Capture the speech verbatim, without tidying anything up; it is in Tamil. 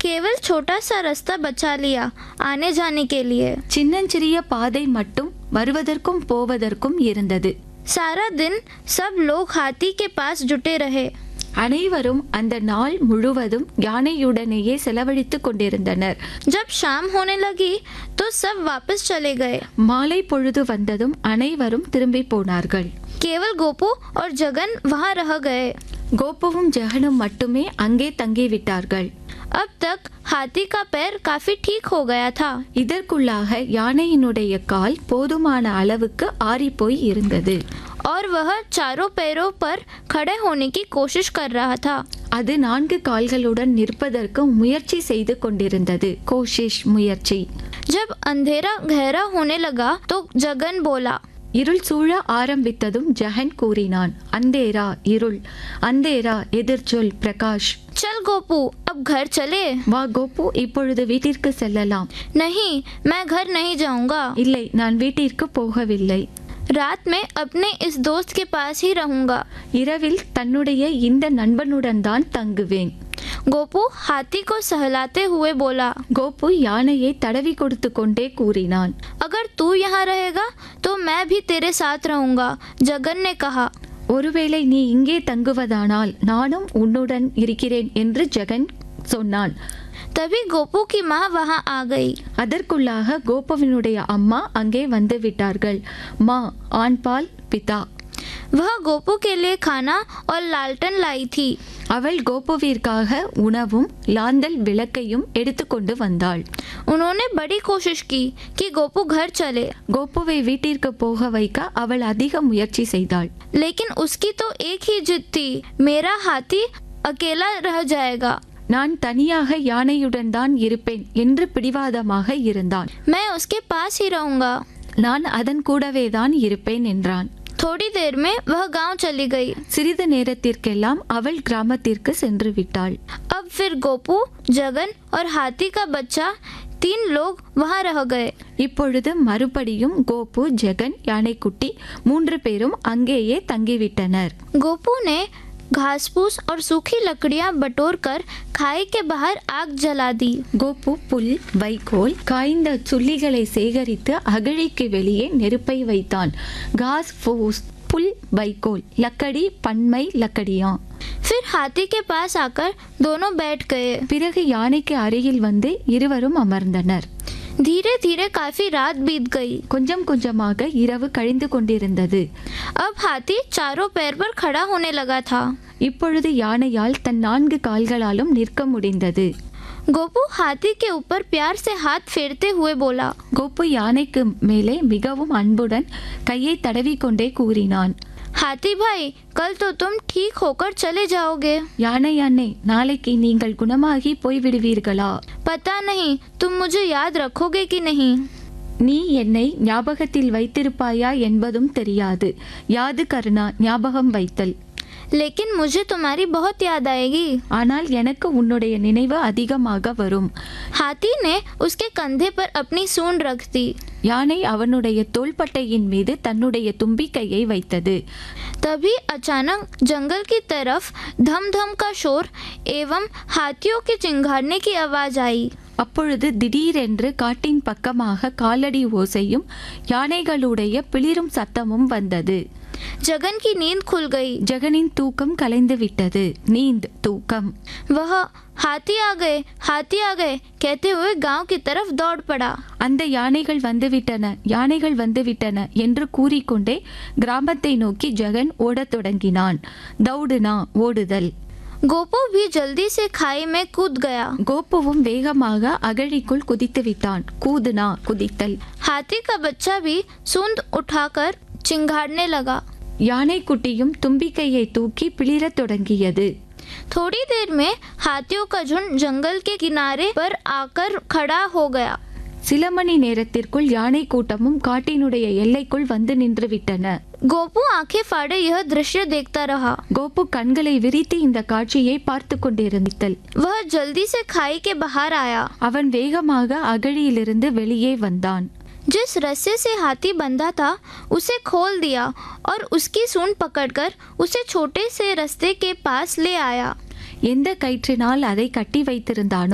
केवल छोटा सा रास्ता बचा लिया आने जाने के लिए। சின்னஞ்சிறிய பாதை மட்டும் வருவதற்கும் போவதற்கும் இருந்தது. सारा दिन सब लोग हाथी के पास जुटे रहे। அனைவரும் அந்த நாள் முழுவதும் யானையுடனேயே செலவழித்துக் கொண்டிருந்தனர். जब शाम होने लगी तो सब वापस चले गए। மாலை பொழுது வந்ததும் அனைவரும் திரும்பி போனார்கள். केवल गोपू और जगन वहाँ रह गए। கோபுவும் ஜெகனும் மட்டுமே அங்கே தங்கிவிட்டார்கள். अब तक हाथी का पैर काफी ठीक हो गया था। இதற்குள்ளாக யானையினுடைய கால் போதுமான அளவுக்கு ஆறிப்போய் இருந்தது. और वह चारों पैरों पर खड़े होने की कोशिश कर रहा था। அது நான்கு கால்களுடன் நிற்பதற்கு முயற்சி செய்து கொண்டிருந்தது. கோஷிஷ் முயற்சி. जब अंधेरा गहरा होने लगा तो जगन बोला। இருள் சூழ ஆரம்பித்ததும் ஜெகன் கூறினான், அந்தேரா இருள், அந்தேரா எதிர்ச்சொல் பிரகாஷ். चल गोपू अब घर चले। வா கோபு, இப்பொழுது வீட்டிற்கு செல்லலாம். नहीं, मैं घर नहीं जाऊंगा। இல்லை, நான் வீட்டிற்கு போகவில்லை. रात में अपने इस दोस्त के पास ही रहूंगा। இரவில் தன்னுடைய இந்த நண்பனுடன் தான் தங்குவேன். गोपू हाथी को सहलाते हुए बोला। கோபு யானையை தடவி கொடுத்து கொண்டே கூறினான், अगर तू यहाँ रहेगा तो मैं भी तेरे साथ रहूंगा, जगन ने कहा। ஒருவேளை நீ இங்கே தங்குவதானால் நானும் உன்னுடன் இருக்கிறேன் என்று ஜெகன் சொன்னான். तभी गोपू की माँ वहाँ आ गई। அதற்குள்ளாக கோபுவினுடைய அம்மா அங்கே வந்து விட்டார்கள். மா ஆண்பால் பிதா. वह गोपू के लिए खाना और लालटन लाई थी। அவள் கோபுவிற்காக உணவும் லாந்தல் விளக்கையும் எடுத்துக்கொண்டு வந்தாள். उन्होंने बड़ी कोशिश की कि गोपू घर चले। கோபுவை வீட்டிற்கு போக வைக்க அவள் அதிக முயற்சி செய்தாள். लेकिन उसकी तो एक ही जिद थी, मेरा हाथी अकेला रह जाएगा। நான் தனியாக யானையுடன் தான் இருப்பேன் என்று பிடிவாதமாக இருந்தான். मैं उसके पास ही रहूंगा। நான் அதன் கூடவே தான் இருப்பேன் என்றான். थोड़ी देर में वह गांव चली गई। சிறிது நேரத்திற்கெல்லாம் அவள் கிராமத்திற்கு சென்று விட்டாள். अब फिर गोपू, जगन और हाथी का बच्चा तीन लोग वहाँ रह गए। இப்பொழுது மறுபடியும் கோபு, ஜெகன், யானைக்குட்டி மூன்று பேரும் அங்கேயே தங்கிவிட்டனர். गोपू ने घास फूस और सूखी लकड़ियाँ बटोर कर खाई के बाहर आग जला दी। கோபு புல், வைக்கோல், காய்ந்த சுள்ளிகளை சேகரித்து அகழிக்கு வெளியே நெருப்பை வைத்தான். घास फूस, புல், வைக்கோல், லக்கடி, பன்மை லக்கடியா. फिर हाथी के पास आकर दोनों बैठ गए। பிறகு யானைக்கு அருகில் வந்து இருவரும் அமர்ந்தனர். धीरे धीरे काफी रात बीत गई। கொஞ்சம் கொஞ்சமாக இரவு கழிந்து கொண்டிருந்தது. अब हाथी चारों पैर पर खड़ा होने लगा था। இப்பொழுது யானையால் தன் நான்கு கால்களாலும் நிற்க முடிந்தது. गोपू हाथी के ऊपर प्यार से हाथ फेरते हुए बोला। கோபு யானைக்கு மேலே மிகவும் அன்புடன் கையை தடவிக்கொண்டே கூறினான், हाथी भाई, कल तो तुम ठीक होकर चले जाओगे। யானை அண்ணே, நாளைக்கு நீங்கள் குணமாகி போய்விடுவீர்களா? पता नहीं तुम मुझे याद रखोगे कि नहीं। நீ என்னை ஞாபகத்தில் வைத்திருப்பாயா என்பதும் தெரியாது. யாது கருணா, ஞாபகம் வைத்தல். लेकिन मुझे तुम्हारी बहुत याद आएगी। ஆனால் எனக்கு உன்னுடைய நினைவு அதிகமாக வரும். हाथी ने उसके कंधे पर अपनी सूंड रख दी। யானை அவனுடைய தோள்பட்டையின் மீது தன்னுடைய தும்பிக்கையை வைத்தது. तभी अचानक जंगल की तरफ धम धम का शोर एवं हाथियों के चिंघाड़ने की आवाज आई। அப்பொழுது திடீரென்று காட்டின் பக்கமாக காலடி ஓசையும் யானைகளுடைய பிளிரும் சத்தமும் வந்தது. जगन की नींद खुल गई। ஜெகனின் தூக்கம் கலைந்து விட்டது. நீந்த் தூக்கம். वह हाथी आ गए, हाथी आ गए कहते हुए गांव की तरफ दौड़ पड़ा। அந்த யானைகள் வந்துவிட்டன, யானைகள் வந்துவிட்டன என்று கூறிக்கொண்டே கிராமத்தை நோக்கி ஜெகன் ஓடத் தொடங்கினான். தௌடுனா ஓடுதல். गोपू भी जल्दी से खाई में कूद गया। கோபுவும் வேகமாக அகழிக்குள் குதித்து விட்டான். கூதுனா குதித்தல். हाथी का बच्चा भी सूंद उठाकर चिंघाड़ने लगा। யானைக்குட்டியும் தும்பிக்கையை தூக்கி பிளிரத் தொடங்கியது. थोड़ी देर में हाथियों का झुंड जंगल के किनारे पर आकर खड़ा हो गया। சில மணி நேரத்திற்குள் யானை கூட்டமும் காட்டினுடைய எல்லைக்குள் வந்து நின்று விட்டன. गोपू आंखें फाड़े यह दृश्य देखता रहा। கோபு கண்களை விரித்து இந்த காட்சியை பார்த்து கொண்டிருந்தல். वह जल्दी से खाई के बाहर आया। அவன் வேகமாக அகழியிலிருந்து வெளியே வந்தான். जिस रस्से से हाथी बंधा था उसे खोल दिया और उसकी सूंड पकड़कर उसे छोटे से रास्ते के पास ले आया। எந்த கயிற்றினால் அதை கட்டி வைத்திருந்தானோ